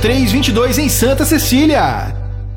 2322 em Santa Cecília.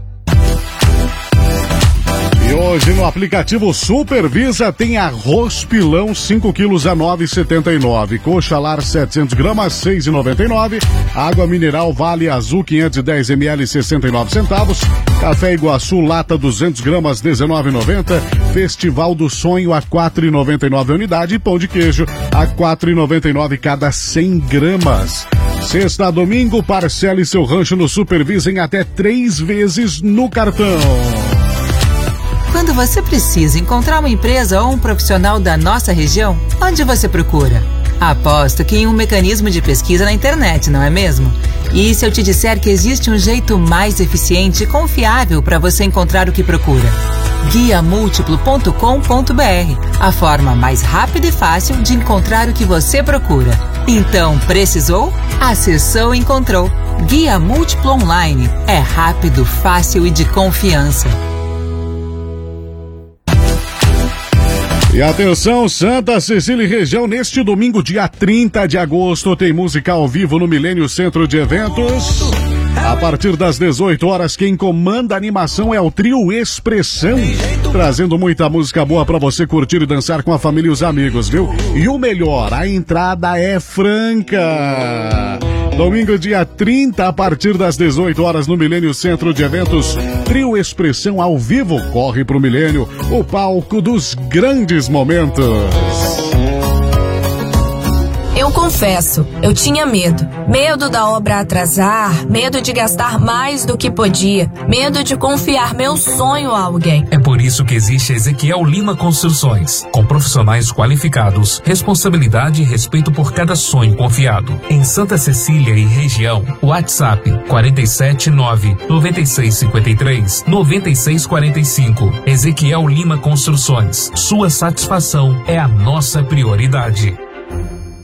E hoje no aplicativo Supervisa tem arroz pilão 5 quilos a 9,79, coxa lar 700 gramas 6,99, água mineral Vale Azul 510 ml 69 centavos, café Iguaçu lata 200 gramas 19,90, Festival do Sonho a 4,99 unidade e pão de queijo a 4,99 cada 100 gramas. Sexta a domingo, parcele seu rancho no Supervisa em até 3 vezes no cartão. Quando você precisa encontrar uma empresa ou um profissional da nossa região, onde você procura? Aposto que em um mecanismo de pesquisa na internet, não é mesmo? E se eu te disser que existe um jeito mais eficiente e confiável para você encontrar o que procura? Guiamúltiplo.com.br, a forma mais rápida e fácil de encontrar o que você procura. Então, precisou? Acessou e encontrou. Guia Múltiplo Online. É rápido, fácil e de confiança. E atenção, Santa Cecília e região, neste domingo, dia 30 de agosto, tem música ao vivo no Milênio Centro de Eventos. A partir das 18 horas, quem comanda a animação é o Trio Expressão, trazendo muita música boa pra você curtir e dançar com a família e os amigos, viu? E o melhor, a entrada é franca. Domingo, dia 30, a partir das 18 horas no Milênio Centro de Eventos, Trio Expressão ao vivo. Corre pro Milênio, o palco dos grandes momentos. Eu confesso, eu tinha medo. Medo da obra atrasar, medo de gastar mais do que podia, medo de confiar meu sonho a alguém. É por isso que existe Ezequiel Lima Construções, com profissionais qualificados, responsabilidade e respeito por cada sonho confiado. Em Santa Cecília e região, WhatsApp 479-9653-9645. Ezequiel Lima Construções. Sua satisfação é a nossa prioridade.